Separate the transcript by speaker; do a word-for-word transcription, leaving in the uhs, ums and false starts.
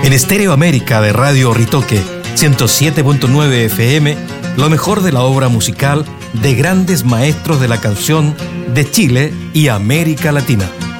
Speaker 1: En Estéreo América de Radio Ritoque ciento siete punto nueve F M, lo mejor de la obra musical de grandes maestros de la canción de Chile y América Latina.